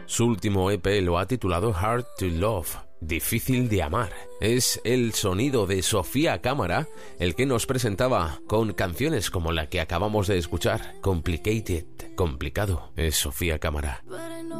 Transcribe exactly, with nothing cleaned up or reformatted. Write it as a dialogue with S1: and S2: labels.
S1: Su último E P lo ha titulado Hard to Love, difícil de amar. Es el sonido de Sofía Cámara el que nos presentaba con canciones como la que acabamos de escuchar, Complicated, complicado, es Sofía Cámara.